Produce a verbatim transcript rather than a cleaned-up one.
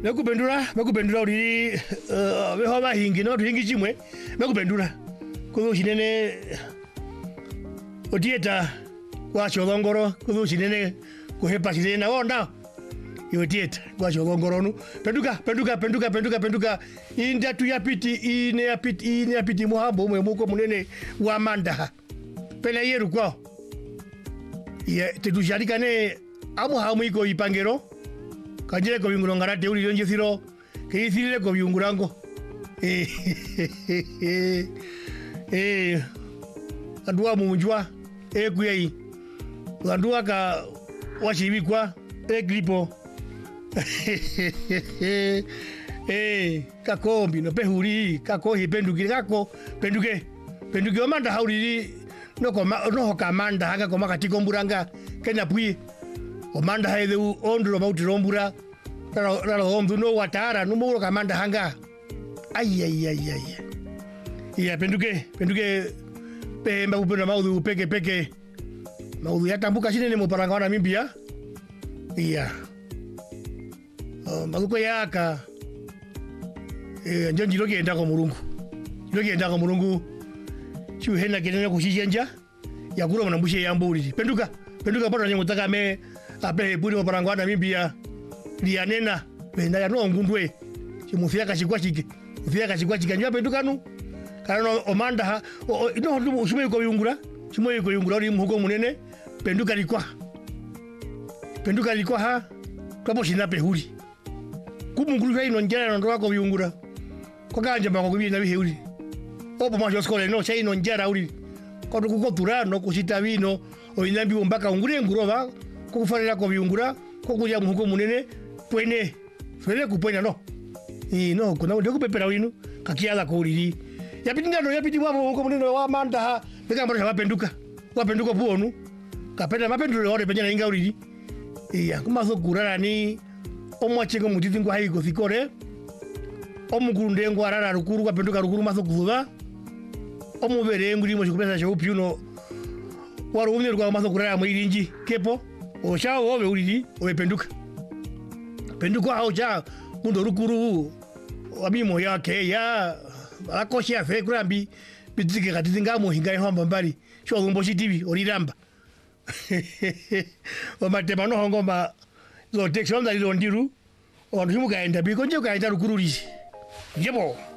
Mekupendura, mekupendura uri uh, wehoba hingi no hingi chimwe. Mekupendura. Kuzo chinene otieta kwa cholongoro, kuzo chinene kuhepa chinena onda. Yo tieta kwa cholongoro nu. Penduka, penduka, penduka, penduka, penduka. Inda tu yapiti, ine yapiti, ine yapiti muhambo mwe muko munene wa manda. Pena yeru kwa. Ye tedujarika ne amu hamu iko ipangero. Kanjire ko binguro ngarate uri yonje siro kiyisirire ko byungurango eh eh andua munjwa e kuyei andua ka washibikwa e gripo eh kakombi no pehuri kako hipendukire kako penduke penduke omanda hauriri no koma no kamanda hanga koma katiko mburanga kenya pui omanda haide ondro bauti rombura raro raro omdu no watara no muro kamanda hanga ai ai ai ai ya penduke penduke pemba upenda maudu peke peke maudu yatambuka shine mo parangana mimbia iya oh maduko yaka eh nje njiro genda ko murungu njiro genda ko murungu chu hena genda ko shishenja yakuro mwana mbushe yamburi penduka penduka bora nyengo taka me ape buri mo parangana mimbia lianena wenda ya no ngundwe chimufia kashikwa chike mufia kashikwa chike njwa penduka nu kana omanda ha ino ndu ushime ko yungura chimo ko yungura ri muhuko munene penduka likwa penduka likwa ha kamo shina pehuri kumunguru ino njara ndo ko yungura ko kanje mako kubi na bihuri opo majo skole no chai no njara uri ko ko turano kushita vino oinambi mpaka ungure nguroba ko kufarira ko yungura ko kuja muhuko munene pwene fere kupwena no i no kuna ndio kupepera winu kakiala ko uriri yapitinga no yapiti wabo ko munene wa manda ha bega mbona wapenduka wapenduka puonu kapenda mapenduro ore penya inga uriri iya kumazo kurara ni omwachengo mutiti ngo haiko sikore omuguru ndengo arara rukuru kwapenduka rukuru mazo kuvuba omubere nguri mo chikupesa cha upyuno waro umne rwa mazo kurara mwirinji kepo osha wobe uriri obependuka penduka hauja mundo rukuru wabimo yake ya akoshia fe kurambi bitike katizinga mo hinga ihomba mbali sho ngombo shitibi oriramba omatema no hongoma zo texon da ndo ndiru onjumu kaenda biko nje kaenda rukururi jebo